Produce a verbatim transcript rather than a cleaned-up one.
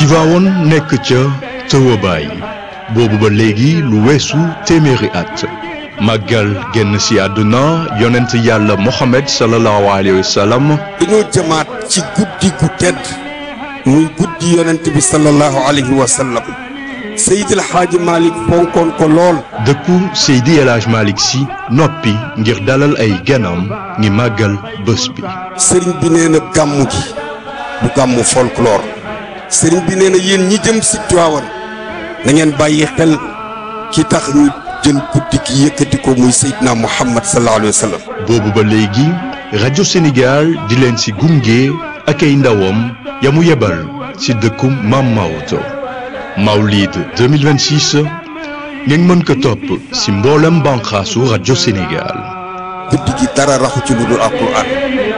Tivaouane nekk ca tëwabaay boobu ba léegi lu weesu téeméeri at màggal génn si àdduna yonent yàlla Mohamed sallallahu alayhi wa sallam. dañoo jëmaat ci guddi gu tedd muy guddi yonent bi sallallahu alayhi wa sallam Seydi El Hadji Malick fonkoon ko lool. dëkku Seydi El Hadji Malick si noppi ngir dalal ay ganam ngi màggal bés bi. sëriñ bi nee na gàmmu gi du gàmmu folklore sëriñ bi nee na yéen ñi jëm si Tivaouane na ngeen bàyyi xel ki tax ñu jël guddi gi yëkkati ko muy Seydina Muhammad sallallahu alayhi wa sallam. boobu ba léegi rajo Sénégal di leen si gunge ak ay ndawam ya mu yebal si dëkku Maam Maodo Mawlid deux mille vingt-six ngeen mën ko topp si mboolem banqaasu rajo Sénégal. guddi gi dara raxu ci lu dul Alxuraan.